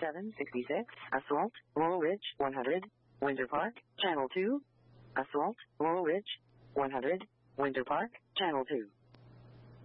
766, Assault, Laurel Ridge, 100, Winter Park, Channel 2. Assault, Laurel Ridge, 100, Winter Park, Channel 2.